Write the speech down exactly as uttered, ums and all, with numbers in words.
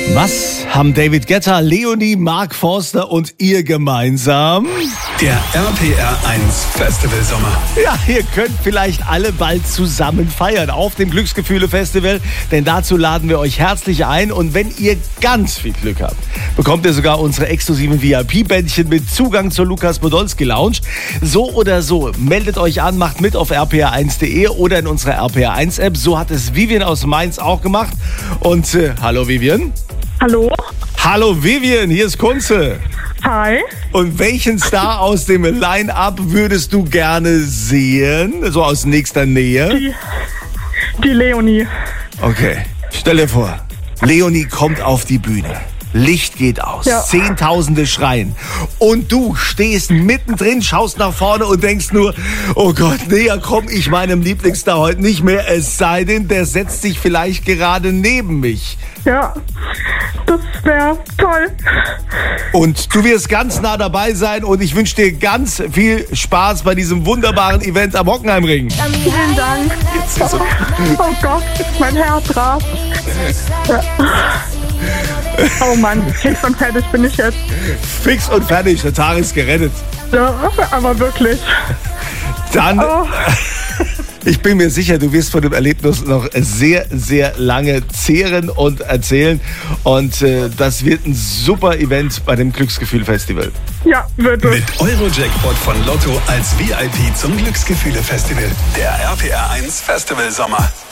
Was haben David Guetta, Leonie, Mark Forster und ihr gemeinsam? Der R P R eins Festival Sommer. Ja, ihr könnt vielleicht alle bald zusammen feiern auf dem Glücksgefühle-Festival, denn dazu laden wir euch herzlich ein. Und wenn ihr ganz viel Glück habt, bekommt ihr sogar unsere exklusiven V I P-Bändchen mit Zugang zur Lukas Podolski Lounge. So oder so, meldet euch an, macht mit auf r p r eins punkt d e oder in unserer R P R eins App. So hat es Vivian aus Mainz auch gemacht. Und äh, hallo Vivian. Hallo. Hallo Vivian, hier ist Kunze. Hi. Und welchen Star aus dem Line-Up würdest du gerne sehen? So aus nächster Nähe? Die, die Leonie. Okay, stell dir vor, Leonie kommt auf die Bühne. Licht geht aus, Ja. Zehntausende schreien und du stehst mittendrin, schaust nach vorne und denkst nur, oh Gott, näher komme ich meinem Lieblingsstar heute nicht mehr, es sei denn, der setzt sich vielleicht gerade neben mich. Ja, das wäre toll. Und du wirst ganz nah dabei sein und ich wünsche dir ganz viel Spaß bei diesem wunderbaren Event am Hockenheimring. Vielen Dank. Oh Gott, mein Herz rast. Ja. Oh Mann, fix und fertig bin ich jetzt. Fix und fertig, der Tag ist gerettet. Ja, aber wirklich. Dann, Oh. ich bin mir sicher, du wirst von dem Erlebnis noch sehr, sehr lange zehren und erzählen. Und äh, das wird ein super Event bei dem Glücksgefühl-Festival. Ja, wird es. Mit Euro-Jackpot von Lotto als V I P zum Glücksgefühle Festival. Der R P R eins Festival Sommer.